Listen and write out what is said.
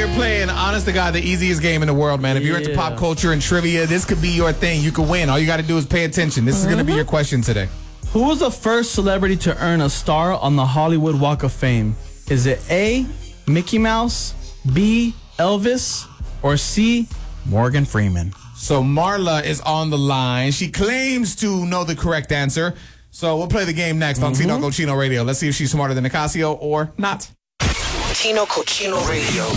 you're playing, honest to God, the easiest game in the world, man. If you're into pop culture and trivia, this could be your thing. You could win. All you got to do is pay attention. This is going to be your question today. Who was the first celebrity to earn a star on the Hollywood Walk of Fame? Is it A, Mickey Mouse, B, Elvis, or C, Morgan Freeman? So Marla is on the line. She claims to know the correct answer. So we'll play the game next on Tino Cochino Radio. Let's see if she's smarter than Nicasio or not. Tino Cochino Radio.